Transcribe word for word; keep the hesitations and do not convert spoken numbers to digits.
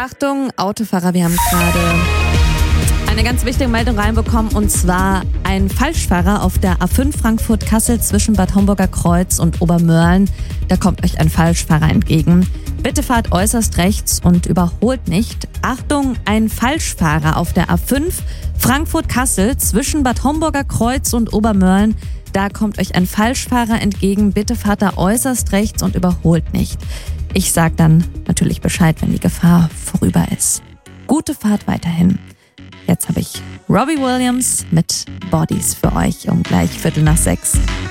Achtung, Autofahrer, wir haben gerade eine ganz wichtige Meldung reinbekommen, und zwar ein Falschfahrer auf der A fünf Frankfurt-Kassel zwischen Bad Homburger Kreuz und Obermörlen. Da kommt euch ein Falschfahrer entgegen. Bitte fahrt äußerst rechts und überholt nicht. Achtung, ein Falschfahrer auf der A fünf Frankfurt-Kassel zwischen Bad Homburger Kreuz und Obermörlen. Da kommt euch ein Falschfahrer entgegen. Bitte fahrt da äußerst rechts und überholt nicht. Ich sag dann natürlich Bescheid, wenn die Gefahr vorüber ist. Gute Fahrt weiterhin. Jetzt habe ich Robbie Williams mit Bodies für euch um gleich Viertel nach sechs.